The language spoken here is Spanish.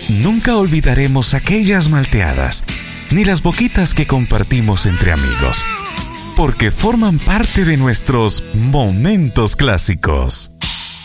Nunca olvidaremos aquellas malteadas, ni las boquitas que compartimos entre amigos, porque forman parte de nuestros momentos clásicos.